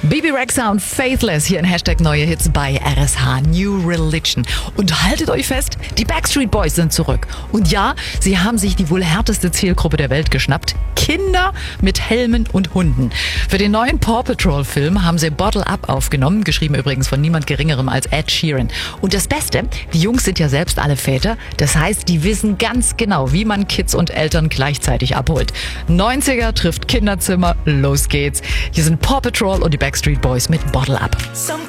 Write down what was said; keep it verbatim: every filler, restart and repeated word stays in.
Bebe Rexha und Faithless hier in Hashtag Neue Hits bei R S H New Religion. Und haltet euch fest, die Backstreet Boys sind zurück. Und ja, sie haben sich die wohl härteste Zielgruppe der Welt geschnappt. Kinder mit Helmen und Hunden. Für den neuen Paw Patrol Film haben sie Bottle Up aufgenommen, geschrieben übrigens von niemand Geringerem als Ed Sheeran. Und das Beste, die Jungs sind ja selbst alle Väter. Das heißt, die wissen ganz genau, wie man Kids und Eltern gleichzeitig abholt. neunziger trifft Kinderzimmer, los geht's. Hier sind Paw Patrol und die Backstreet Boys mit Bottle Up.